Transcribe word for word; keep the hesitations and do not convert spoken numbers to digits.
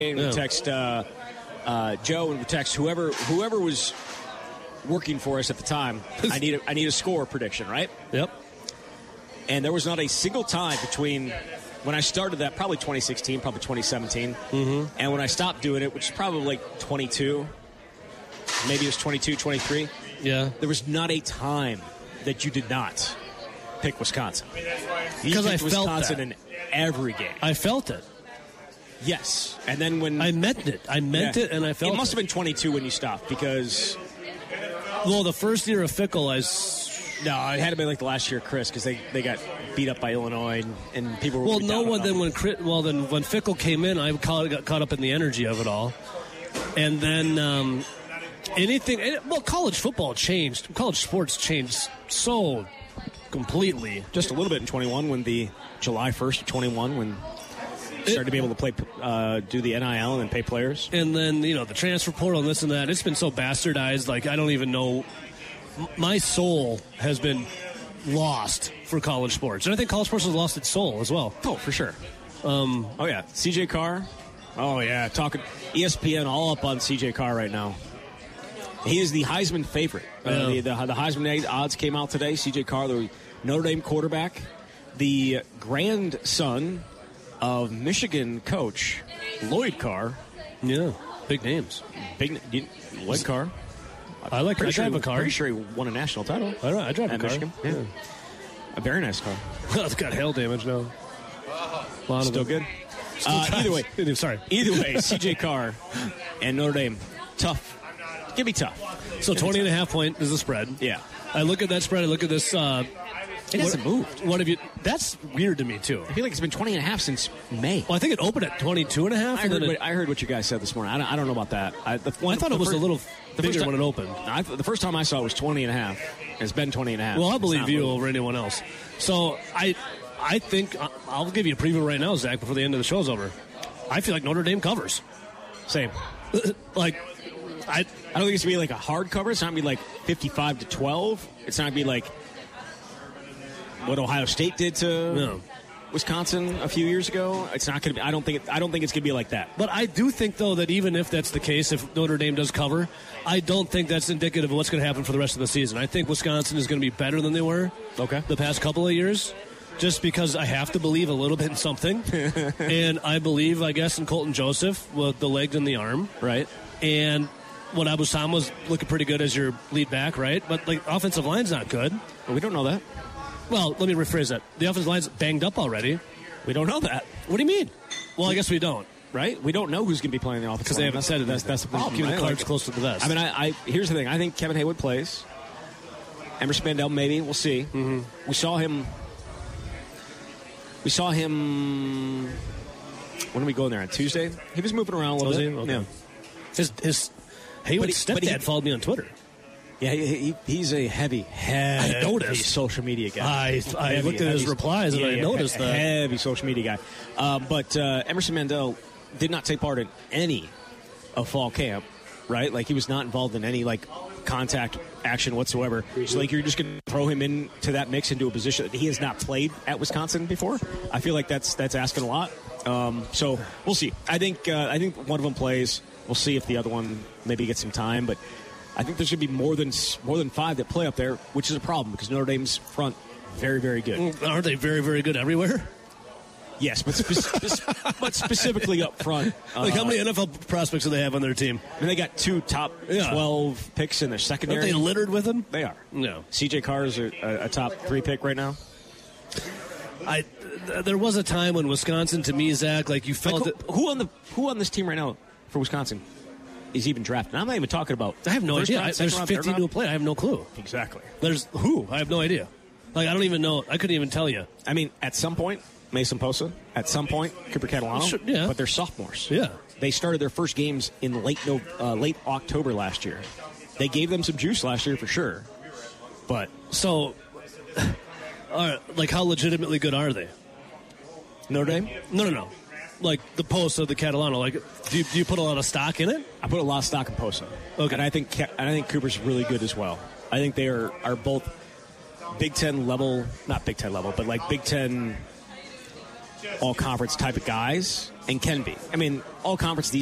and we Yeah. text uh, uh, Joe, and we text whoever whoever was working for us at the time. I need a, I need a score prediction, right? Yep. And there was not a single time between when I started that, probably twenty sixteen, probably twenty seventeen, Mm-hmm. and when I stopped doing it, which is probably like twenty-two, maybe it was twenty-two, twenty-three. Yeah. There was not a time that you did not pick Wisconsin. Because I picked felt Wisconsin that. in every game. I felt it. Yes. And then when... I meant it. I meant Yeah. it, and I felt it. must it. have been twenty-two when you stopped, because... Well, the first year of Fickle, I... s- No, it had to be like the last year of Chris, because they, they got beat up by Illinois, and, and people were... Well, really no down on one them. then when Chris, well then when Fickle came in, I caught, got caught up in the energy of it all, and then um, anything. Well, college football changed. College sports changed so completely. Just a little bit in twenty-one, when the July first of twenty-one, when you started to be able to play, uh, do the N I L and then pay players. And then, you know, the transfer portal and this and that. It's been so bastardized. Like, I don't even know. M- My soul has been lost for college sports. And I think college sports has lost its soul as well. Oh, for sure. Um, oh, yeah. C J Carr. Oh, yeah. Talking E S P N all up on C J Carr right now. He is the Heisman favorite. Uh, Yeah. the, the, the Heisman odds came out today. C J Carr, the Notre Dame quarterback, the grandson of Michigan coach Lloyd Carr. Yeah. Big names. Big you- Lloyd Carr. I like I Pretty sure, drive he- a car. Pretty sure he won a national title. I, I drive a at car. Michigan. Yeah. A very nice car. Well, it's got hail damage now. A lot Still of it. good. Uh, either way, Sorry. either way, C J Carr and Notre Dame, tough. Give me tough. So twenty and a half point is the spread. Yeah. I look at that spread. I look at this. Uh, It hasn't what, moved. What have you? That's weird to me too. I feel like it's been twenty and a half since May. Well, I think it opened at twenty-two and a half. I and heard, then what, it, I heard what you guys said this morning. I don't, I don't know about that. I, the, well, I thought the it was first, a little the bigger first when time- it opened. I, the first time I saw it was twenty and a half. It's been twenty and a half. Well, I'll It's believe not you moved. over anyone else. So I, I think I'll give you a preview right now, Zach, before the end of the show's over. I feel like Notre Dame covers. Same. Like, I, I don't think it's going to be like a hard cover. It's not going to be like fifty-five to twelve. It's not going to be like what Ohio State did to No. Wisconsin a few years ago. It's not going to be. I don't think. It, I don't think it's going to be like that. But I do think, though, that even if that's the case, if Notre Dame does cover, I don't think that's indicative of what's going to happen for the rest of the season. I think Wisconsin is going to be better than they were Okay. the past couple of years, just because I have to believe a little bit in something. And I believe, I guess, in Colton Joseph with the legs and the arm. Right. And what Abu Sam was looking pretty good as your lead back, right? But, like, offensive line's not good. Well, we don't know that. Well, let me rephrase that. The offensive line's banged up already. We don't know that. What do you mean? Well, I guess we don't. Right? We don't know who's going to be playing the offense Because they haven't said it. That's, that's the problem. Keeping right? the cards Like, close to the vest. I mean, I, I here's the thing. I think Kevin Haywood plays. Emerson Mandel, maybe. We'll see. Mm-hmm. We saw him. We saw him. When did we go in there? On Tuesday? He was moving around a little Was bit. he? Okay. Yeah. His, his Haywood's But he- but stepdad he- followed me on Twitter. Yeah, he, he, he's a heavy, heavy I noticed. social media guy. I, I Heavy, looked at his heavy- replies and yeah, I yeah, noticed he- that. Heavy social media guy. Uh, but uh, Emerson Mandel did not take part in any of fall camp, right? Like, he was not involved in any, like, contact action whatsoever. So, like, you're just going to throw him into that mix, into a position that he has not played at Wisconsin before. I feel like that's that's asking a lot. Um, so, we'll see. I think uh, I think one of them plays. We'll see if the other one maybe gets some time, but I think there's going to be more than more than five that play up there, which is a problem because Notre Dame's front very, very good. Aren't they very, very good everywhere? Yes, but, spe- but specifically up front. Like, uh, how many N F L prospects do they have on their team? I mean, they got two top Yeah. twelve picks in their Aren't secondary. they littered with them? They are. No. C J Carr is a, a, a top three pick right now. I, th- there was a time when Wisconsin, to me, Zach, like you felt Like, it. who, who on the who on this team right now for Wisconsin is even drafted? And I'm not even talking about. I have no first idea. round, I, second there's round, third fifteen round. new play. I have no clue. Exactly. There's who? I have no idea. Like, I don't even know. I couldn't even tell you. I mean, at some point, Mason Posa. At some point, Cooper Catalano. Sure, yeah. But they're sophomores. Yeah. They started their first games in late no, uh, late October last year. They gave them some juice last year for sure. But So, all right, like, how legitimately good are they? Notre Dame, No, no, no. Like the post of the Catalano. Like, do you, do you put a lot of stock in it? I put a lot of stock in Posa. Okay. And I think Ca- and I think Cooper's really good as well. I think they are, are both Big Ten level, not Big Ten level, but like Big Ten all conference type of guys. and can be. I mean, all conference